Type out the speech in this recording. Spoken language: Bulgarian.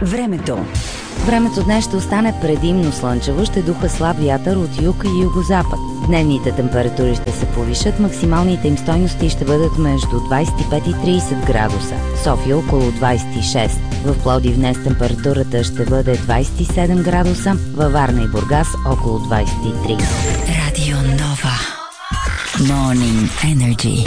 Времето. Времето днес ще остане предимно слънчево, ще духа слаб вятър от юг и югозапад. Дневните температури ще се повишат, максималните им стойности ще бъдат между 25 и 30 градуса. София около 26. В Пловдив днес температурата ще бъде 27 градуса, във Варна и Бургас около 23. Радио Нова. Morning Energy.